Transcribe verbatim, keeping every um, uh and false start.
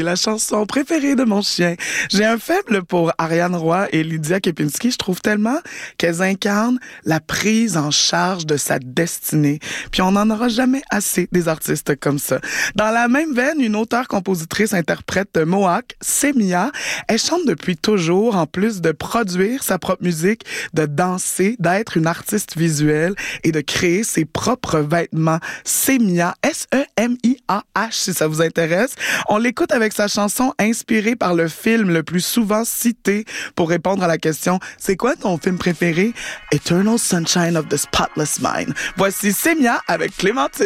la chanson préférée de mon chien. J'ai un faible pour Ariane Roy et Lydia Kepinski. Je trouve tellement qu'elles incarnent la prise en charge de sa destinée. Puis on n'en aura jamais assez des artistes comme ça. Dans la même veine, une auteure-compositrice interprète Mohawk, Semia. Elle chante depuis toujours, en plus de produire sa propre musique, de danser, d'être une artiste visuelle et de créer ses propres vêtements. Semia, S E M I A H, si ça vous intéresse. On l'écoute avec sa chanson inspirée par le film le plus souvent cité pour répondre à la question « C'est quoi ton film préféré? » Eternal Sunshine of the Spotless Mind. Voici Semia avec Clémentine.